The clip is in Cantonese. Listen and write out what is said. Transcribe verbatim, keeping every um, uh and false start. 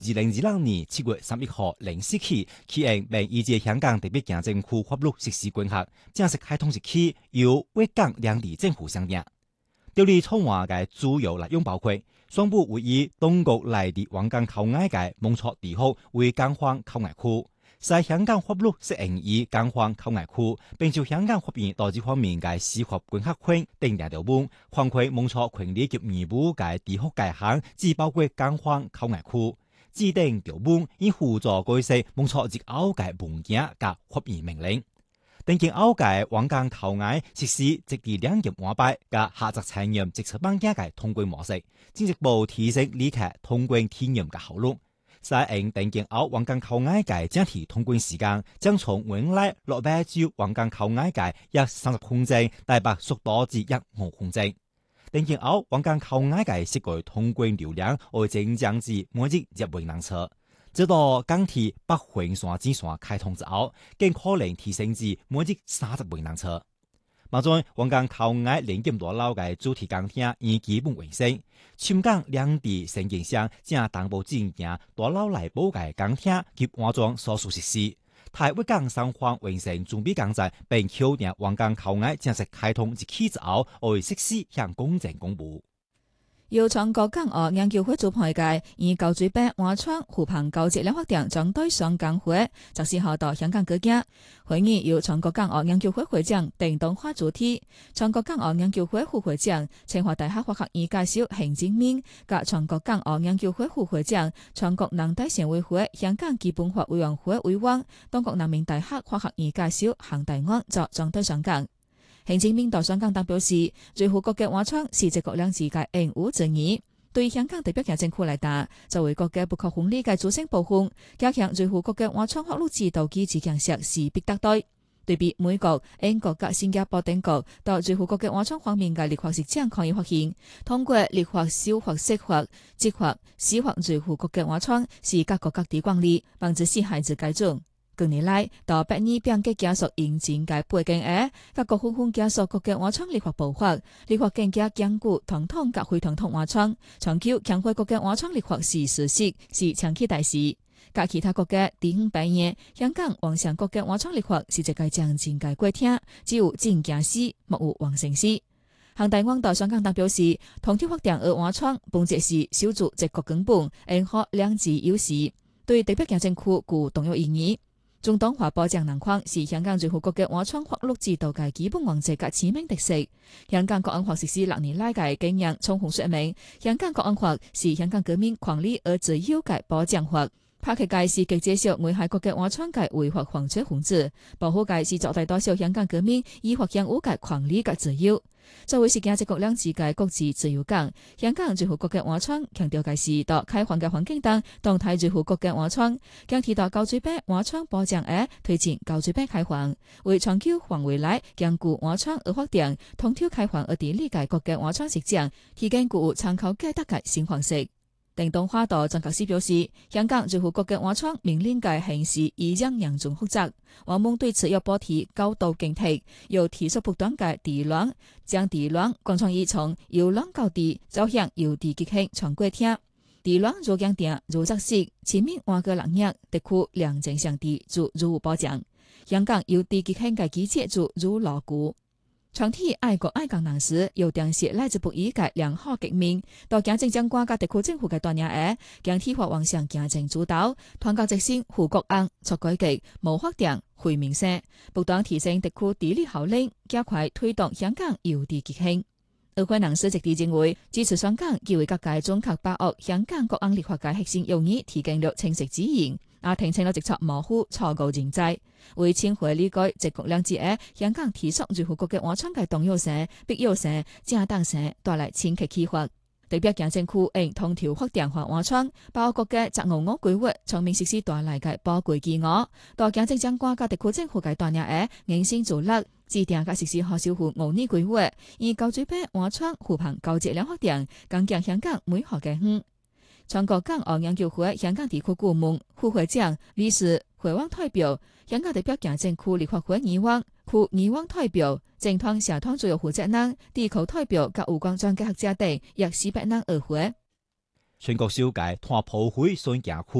二零二零年七月三十一號零時起，起因並以至香港特別行政區法律實施管轄，正式開通日期由粵港兩地政府商定。條例草案嘅主要內容包括，宣布會以當局來自皇崗口岸嘅蒙錯地方為港方口岸區，使香港法律適用於港方口岸區，並就香港法院代志方面嘅司法管轄權訂定條文，涵蓋蒙錯權利及義務嘅地方界限，只包括港方口岸區。指定條文以輔助改寫蒙錯之後嘅文件及法院命令。定期後嘅皇崗口岸實施即時兩級往擺嘅下集產業直接綁架嘅通關模式，進一步提升旅客通關體驗嘅效率。使因定期後皇崗口岸嘅整體通關時間將從原來六百至皇崗口岸嘅約三十分鐘，大幅縮短至約五分鐘。定期後皇崗口岸嘅涉過通關流量會增長至每日一萬人次。直到港鐵北環線支線開通之後，更可能提升至每日三十萬人次。目前皇崗口岸連接大樓嘅主題工廳已基本完成，深港兩地承建商正同步進行大樓內部嘅工廳及安裝所屬設施。台粵港雙方完成準備工作，並確定皇崗口岸正式開通日期之後，會適時向公眾公布。 由全國港澳研究會主辦嘅以高水北灣窗湖畔高級兩發店將對上港會，十四號到香港舉行。會議由全國港澳研究會會長鄧東華主持，全國港澳研究會副會長清華大學法學院教授邢正明，及全國港澳研究會副會長全國人大常委會香港基本法委員會委員、中國人民大學法學院教授彭大安作將對上港。行政院到香港等表示，最護國嘅灣窗是一國兩制嘅應有之義。對香港特別行政區嚟打，作為國嘅不可分離嘅組成部分，加強最護國嘅灣窗法律指導機制建設是必得對。對比美國、英國及新加坡等國到最護國嘅灣窗方面嘅立法實踐可以發現，通過立法、修法、釋法、執法、司法最護國嘅灣窗是各國各地慣例，防止死害之改種。近年來，到百年變革加速引進嘅背景下，各國紛紛加速國嘅灣窗立法步伐，立法更加堅固統統及非統統灣窗，長久強化國嘅灣窗立法是事實，是長期大事。甲其他國嘅第五百年，香港完成國嘅灣窗立法是一個將進嘅過程，只有進行時，莫有完成時。彭大安到香港特表示，通條法定而灣窗本質是守住一國根本，應學兩制優勢，對特別行政區具重要意義。中東華保障人權是香港最護國嘅灣窗法律制度嘅基本原則及致命特色。香港國安法實施六年來嘅經驗充分說明，香港國安法是香港國民權利而自由嘅保障法。拍起界是極接受危害國嘅灣窗嘅違法犯罪分子，保護界是作大多數香港國民依法享有嘅權利及自由。作為實踐一國兩制嘅國際自由港，香港最護國嘅灣窗強調嘅是到開放嘅環境等動態最護國嘅灣窗，將提到高水北灣窗保障額推進高水北開放，為長久環未來堅固灣窗而發展通條開放而地理界國嘅灣窗實踐，提供具有參考價值嘅新方式。鄧東華到曾教師表示，香港最護國嘅灣窗面臨嘅形勢依然嚴重複雜，我們對此要保持高度警惕，要提出不斷嘅治亂，將治亂貫穿於從由亂到治走向由治及興全過程。治亂如強定如責實，前面換個人業特區良政相地就如無保障。香港由治及興嘅基礎就如牢固。全體愛國愛港人士要重視來之不易嘅良好革命，到行政長官及特區政府嘅鍛鍊下，將依法往上行政主導，團結一心護國安，促改革，謀發展，惠民生，不斷提升特區治理效能，加快推動香港由治及興。與會人士一致認為，支持香港基於各界中確把握香港國安立法嘅核心用意，提供了清晰指引，也澄清了直接模糊錯誤認知，為遷回理解一國兩制下香港提出最護國嘅灣窗嘅重要性、必要性、正當性，帶來清晰啟發。特別行政區應通條發展化灣窗，包括嘅擇偶我規劃，從明實施帶來嘅寶貴機我，到行政長官及特區政府嘅鍛鍊下，硬性做力，制定及實施好守護五年規劃，以高水北灣窗湖畔高質量發展，增強香港美好嘅鄉。全國港澳研究會香港地區顧問、副會長、理事、會員代表、香港特別行政區立法會議員、區議員代表、政團社團主要負責人、地區代表及有關專家學者等約四百人與會。 全國小界團鋪會順行區